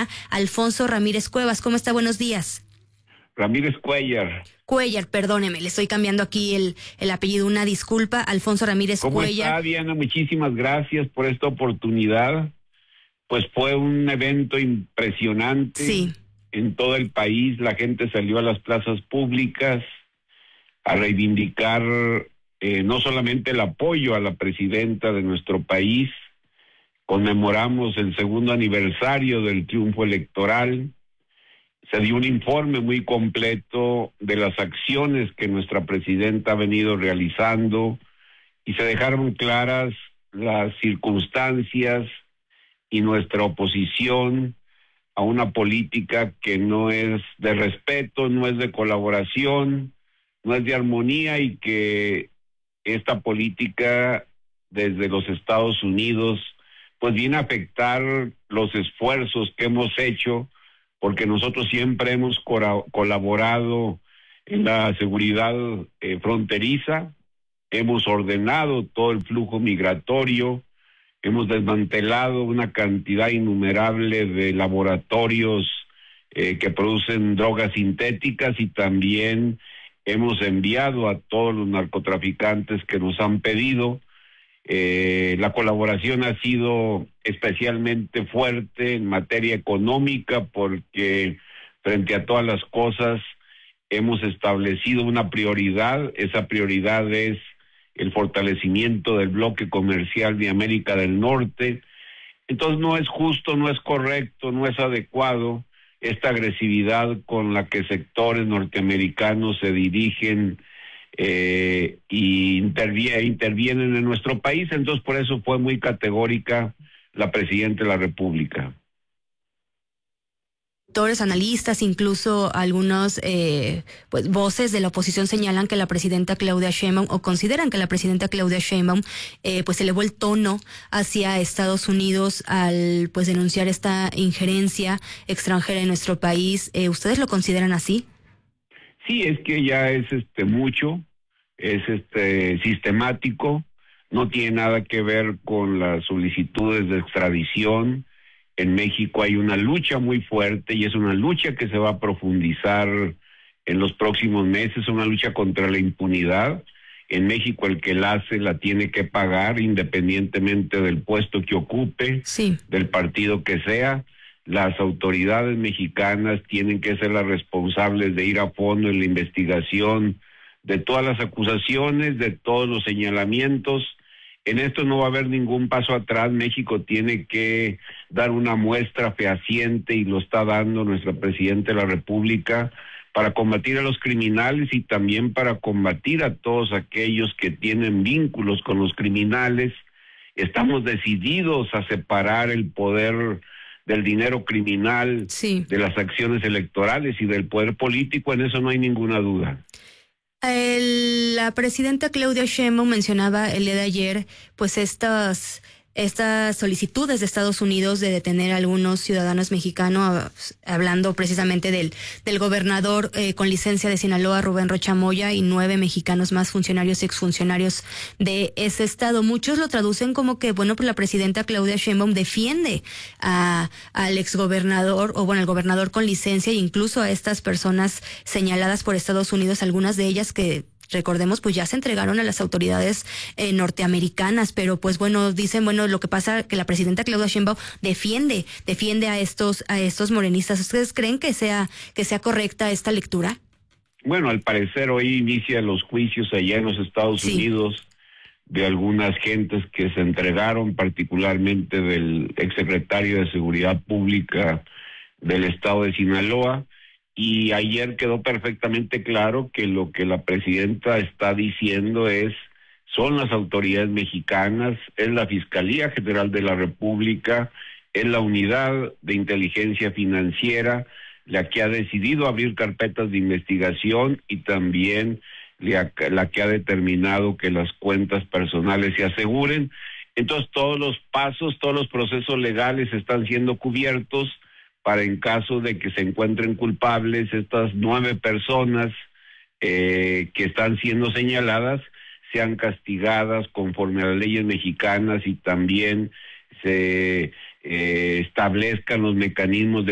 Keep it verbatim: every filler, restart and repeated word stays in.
Economía, Alfonso Ramírez Cuevas. ¿Cómo está? Buenos días. Ramírez Cuellar. Cuellar, perdóneme, le estoy cambiando aquí el, el apellido, una disculpa, Alfonso Ramírez ¿Cómo Cuellar. está, Diana? Muchísimas gracias por esta oportunidad. Pues fue un evento impresionante. Sí. En todo el país la gente salió a las plazas públicas a reivindicar eh, no solamente el apoyo a la presidenta de nuestro país, conmemoramos el segundo aniversario del triunfo electoral. Se dio un informe muy completo de las acciones que nuestra presidenta ha venido realizando y se dejaron claras las circunstancias y nuestra oposición a una política que no es de respeto, no es de colaboración, no es de armonía, y que esta política desde los Estados Unidos pues viene a afectar los esfuerzos que hemos hecho, porque nosotros siempre hemos colaborado en la seguridad eh, fronteriza, hemos ordenado todo el flujo migratorio, hemos desmantelado una cantidad innumerable de laboratorios eh, que producen drogas sintéticas, y también hemos enviado a todos los narcotraficantes que nos han pedido. Eh, la colaboración ha sido especialmente fuerte en materia económica, porque frente a todas las cosas hemos establecido una prioridad. Esa prioridad es el fortalecimiento del bloque comercial de América del Norte. Entonces no es justo, no es correcto, no es adecuado esta agresividad con la que sectores norteamericanos se dirigen eh, y interviene, intervienen en nuestro país. Entonces por eso fue muy categórica la presidenta de la República. Analistas, incluso algunos eh, pues voces de la oposición señalan que la presidenta Claudia Sheinbaum, o consideran que la presidenta Claudia Sheinbaum eh, pues elevó el tono hacia Estados Unidos al pues denunciar esta injerencia extranjera en nuestro país. Eh, ¿Ustedes lo consideran así? Sí, es que ya es este mucho, es este sistemático, no tiene nada que ver con las solicitudes de extradición. En México hay una lucha muy fuerte, y es una lucha que se va a profundizar en los próximos meses, una lucha contra la impunidad. En México el que la hace la tiene que pagar, independientemente del puesto que ocupe, sí, del partido que sea. Las autoridades mexicanas tienen que ser las responsables de ir a fondo en la investigación de todas las acusaciones, de todos los señalamientos. En esto no va a haber ningún paso atrás. México tiene que dar una muestra fehaciente, y lo está dando nuestra presidenta de la República, para combatir a los criminales y también para combatir a todos aquellos que tienen vínculos con los criminales. Estamos decididos a separar el poder del dinero criminal, sí, de las acciones electorales y del poder político. En eso no hay ninguna duda. El, la presidenta Claudia Sheinbaum mencionaba el día de ayer pues estas estas solicitudes de Estados Unidos de detener a algunos ciudadanos mexicanos, hablando precisamente del del gobernador eh, con licencia de Sinaloa, Rubén Rocha Moya, y nueve mexicanos más, funcionarios y exfuncionarios de ese estado. Muchos lo traducen como que, bueno, pues la presidenta Claudia Sheinbaum defiende a al exgobernador, o bueno, al gobernador con licencia, e incluso a estas personas señaladas por Estados Unidos, algunas de ellas que, recordemos, pues ya se entregaron a las autoridades eh, norteamericanas, pero pues bueno, dicen, bueno, lo que pasa que la presidenta Claudia Sheinbaum defiende, defiende a estos, a estos morenistas. ¿Ustedes creen que sea, que sea correcta esta lectura? Bueno, al parecer hoy inicia los juicios allá en los Estados sí. Unidos de algunas gentes que se entregaron, particularmente del exsecretario de Seguridad Pública del estado de Sinaloa. Y ayer quedó perfectamente claro que lo que la presidenta está diciendo es, son las autoridades mexicanas, es la Fiscalía General de la República, es la Unidad de Inteligencia Financiera la que ha decidido abrir carpetas de investigación, y también la, la que ha determinado que las cuentas personales se aseguren. Entonces todos los pasos, todos los procesos legales están siendo cubiertos para, en caso de que se encuentren culpables, estas nueve personas eh, que están siendo señaladas sean castigadas conforme a las leyes mexicanas, y también se eh, establezcan los mecanismos de